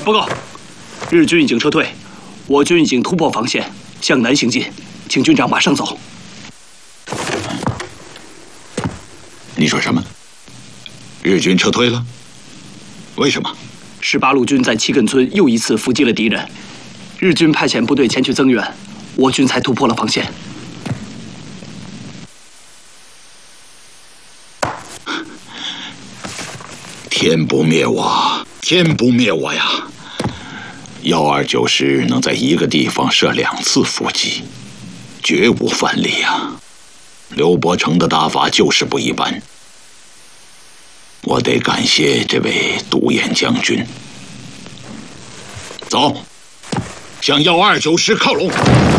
报告，日军已经撤退，我军已经突破防线，向南行进，请军长马上走。 你说什么？日军撤退了？为什么 ？18路军在七根村又一次伏击了敌人，日军派遣部队前去增援，我军才突破了防线。 天不灭我，天不灭我呀！129师能在一个地方设2次伏击，绝无反例呀！刘伯承的打法就是不一般，我得感谢这位独眼将军。走，向129师靠拢。